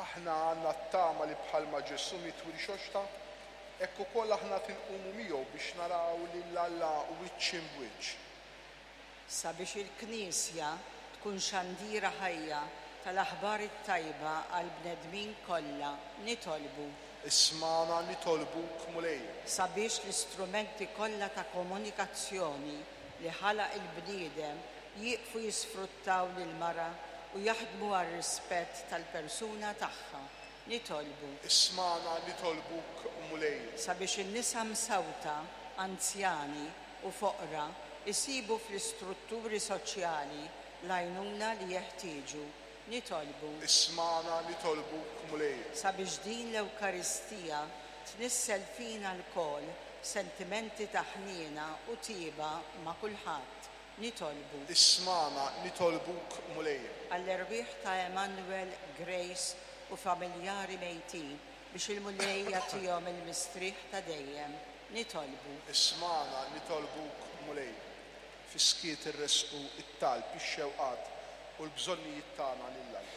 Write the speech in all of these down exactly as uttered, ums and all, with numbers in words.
aħna għandna t-tama li bħalma Ġesu mitwil xoxta, hekk ukoll aħna tinqumu miegħu biex naraw lil Alla wiċċ imwiċċ. Sabiex il-Knisja tkun xandiera ħajja tal-aħbar it-tajba għal bnedmin kollha nitolbu. Ismana nitolbuk mulej. Sabiex l-istrumenti kollha ta' komunikazzjoni li ħalaq il-bniedem jieqfu jisfruttaw lil-mara u jaħdmu għar-rispett tal-persuna tagħha nitolbu. Ismana nitolbuk mulej. Sabiex in-nisa msawta, anzjani u foqra isibu fl-istrutturi soċjali l-għajnuna li jeħtieġu nitolbu. Ismana nitolbuk mulej. Sabiex din l-Ewkaristija tnissel fina l-kol sentimenti ta' ħniena u tieba ma' kulħadd nitolbu. Ismana nitolbuk mulej. Għall-erbieħ ta' Emmanuel, Grace u familjari mejtin biex il-mulej jagħtihom il-mistrieħ ta' dejjem nitolbu. Ismana nitolbuk mulej. Fiskiet irresqu it-talb, ix-xewqat u l-bżonnijiet tagħna lil Alla.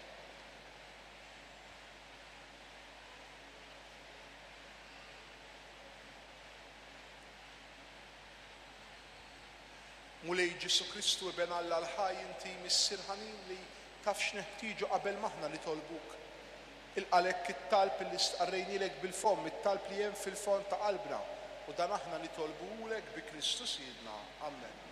Mulej Ġesu Kristu ben Alla l-ħaj inti missier ħanin li taf x'neħtieġu qabel maħna nitolbuk. Ilqalek it-talb li stqarrejnielek bil-fom, it-talb li hemm fil-fond ta' qalbna u dan aħna nitolbulek bi Kristu Sidna. Amen.